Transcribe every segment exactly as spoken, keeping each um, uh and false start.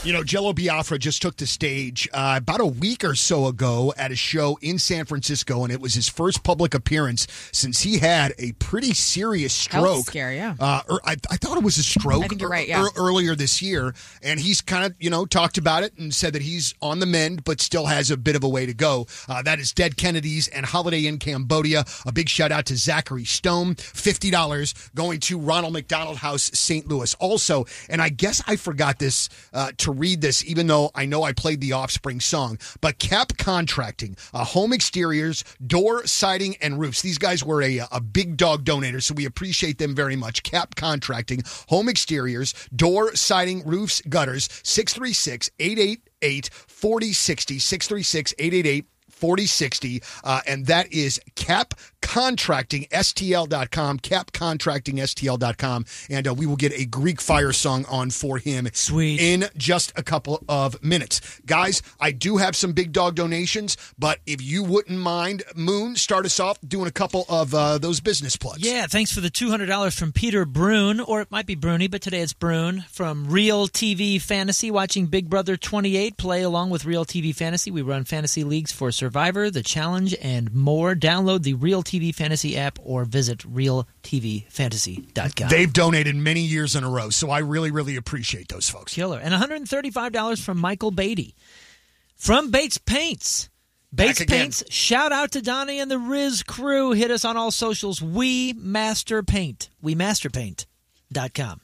You know, Jello Biafra just took the stage uh, about a week or so ago at a show in San Francisco, and it was his first public appearance since he had a pretty serious stroke. Health scare, yeah. Uh, or I, I thought it was a stroke I think you're right, yeah. er, earlier this year, and he's kind of, you know, talked about it and said that he's on the mend, but still has a bit of a way to go. Uh, that is Dead Kennedys and Holiday in Cambodia. A big shout out to Zachary Stone, fifty dollars going to Ronald McDonald House, Saint Louis. Also, and I guess I forgot this uh, to read this, even though I know I played the Offspring song, but Cap Contracting, uh, home exteriors, door, siding, and roofs. These guys were a, a big dog donator, so we appreciate them very much. Cap Contracting, home exteriors, door, siding, roofs, gutters, six three six, eight eight eight, four zero six zero, six three six, eight eight eight, four zero six zero, uh, and that is Cap Contracting S T L dot com, Cap Contracting S T L dot com, and uh, we will get a Greek Fire song on for him Sweet. in just a couple of minutes. Guys, I do have some big dog donations, but if you wouldn't mind, Moon, start us off doing a couple of uh, those business plugs. Yeah, thanks for the two hundred dollars from Peter Brune, or it might be Bruni, but today it's Brune, from Real T V Fantasy, watching Big Brother twenty-eight play along with Real T V Fantasy. We run fantasy leagues for Survivor, The Challenge, and more. Download the Real T V Fantasy app or visit real t v fantasy dot com. They've donated many years in a row, so I really, really appreciate those folks. Killer. And one hundred thirty-five dollars from Michael Beatty. From Bates Paints. Bates Paints, shout out to Donnie and the Riz crew. Hit us on all socials. We Master Paint. we master paint dot com.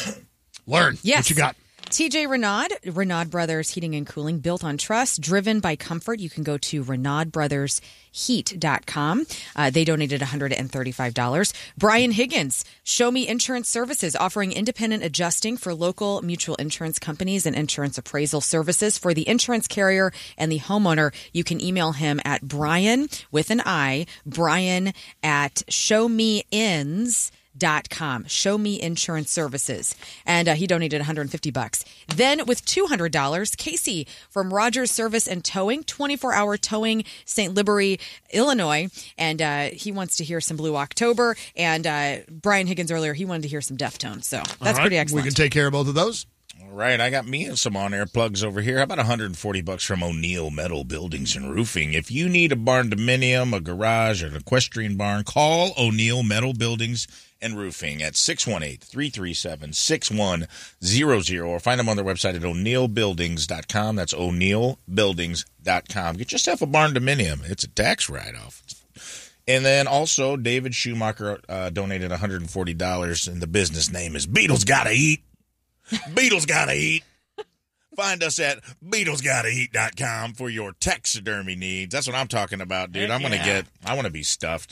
Learn. Yes. What you got? T J Renaud, Renaud Brothers Heating and Cooling, built on trust, driven by comfort. You can go to renaud brothers heat dot com. Uh, they donated one hundred thirty-five dollars. Brian Higgins, Show Me Insurance Services, offering independent adjusting for local mutual insurance companies and insurance appraisal services for the insurance carrier and the homeowner. You can email him at Brian with an I, Brian at show me ins dot com. Show Me Insurance Services. And uh, he donated one hundred fifty bucks. Then with two hundred dollars, Casey from Rogers Service and Towing, twenty-four hour towing, Saint Libory, Illinois. And uh, he wants to hear some Blue October. And uh, Brian Higgins earlier, he wanted to hear some Deftones. So that's right, pretty excellent. We can take care of both of those. All right, I got me and some on-air plugs over here. How about one hundred forty bucks from O'Neill Metal Buildings and Roofing? If you need a barn dominium, a garage, or an equestrian barn, call O'Neill Metal Buildings and Roofing at six one eight, three three seven, six one zero zero, or find them on their website at o'neill buildings dot com. That's o'neill buildings dot com. Get yourself a barn dominium. It's a tax write-off. And then also, David Schumacher uh, donated one hundred forty dollars, and the business name is Beatles Gotta Eat. Beatles Gotta Eat. Find us at beatles gotta eat dot com for your taxidermy needs. That's what I'm talking about, dude. I'm going to get, I want to be stuffed.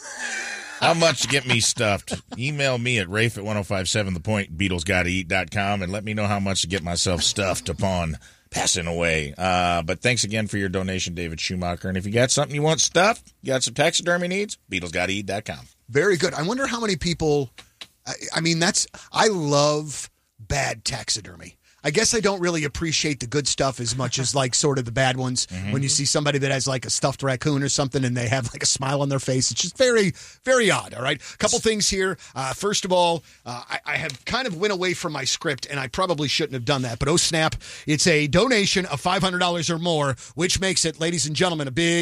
How much to get me stuffed? Email me at Rafe at ten fifty-seven The Point, beatles gotta eat dot com, and let me know how much to get myself stuffed upon passing away. Uh, but thanks again for your donation, David Schumacher. And if you got something you want stuffed, you got some taxidermy needs, beatles gotta eat dot com. Very good. I wonder how many people, I, I mean, that's, I love bad taxidermy. I guess I don't really appreciate the good stuff as much as like sort of the bad ones. Mm-hmm. When you see somebody that has like a stuffed raccoon or something and they have like a smile on their face, it's just very, very odd. All right. A couple things here. Uh, first of all, uh, I, I have kind of went away from my script and I probably shouldn't have done that. But oh snap, it's a donation of five hundred dollars or more, which makes it, ladies and gentlemen, a big